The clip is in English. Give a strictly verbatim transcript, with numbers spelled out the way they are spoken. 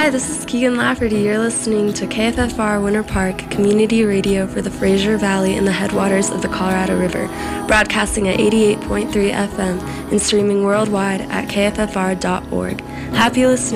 Hi, this is Keegan Lafferty. You're listening to K F F R Winter Park Community Radio for the Fraser Valley and the headwaters of the Colorado River, broadcasting at eighty-eight point three F M and streaming worldwide at K F F R dot org. Happy listening.